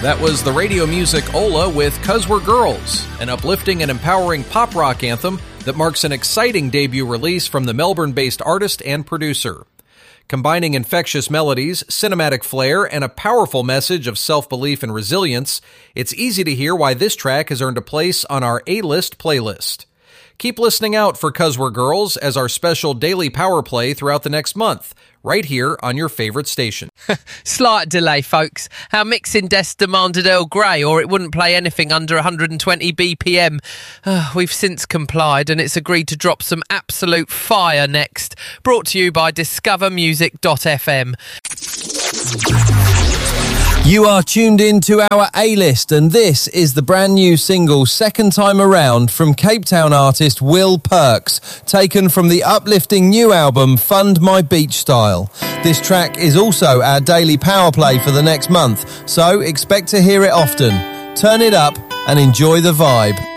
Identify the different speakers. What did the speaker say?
Speaker 1: That was the radio music Ola with 'Cause We're Girls, an uplifting and empowering pop rock anthem that marks an exciting debut release from the Melbourne-based artist and producer. Combining infectious melodies, cinematic flair, and a powerful message of self-belief and resilience, it's easy to hear why this track has earned a place on our A-List playlist. Keep listening out for 'Cause We're Girls as our special daily power play throughout the next month, right here on your favorite station.
Speaker 2: Slight delay, folks. Our mixing desk demanded Earl Grey, or it wouldn't play anything under 120 BPM. We've since complied, and it's agreed to drop some absolute fire next. Brought to you by discovermusic.fm.
Speaker 3: You are tuned in to our A-List, and this is the brand new single Second Time Around from Cape Town artist Will Perks, taken from the uplifting new album Fund My Beach Style. This track is also our daily power play for the next month, so expect to hear it often. Turn it up and enjoy the vibe.